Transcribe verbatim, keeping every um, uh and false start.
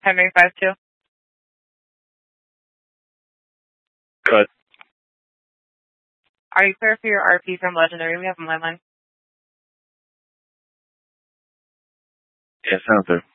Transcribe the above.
Henry five two. Good. Are you clear for your R P from Legendary? We have a landline. Yeah, sounds good.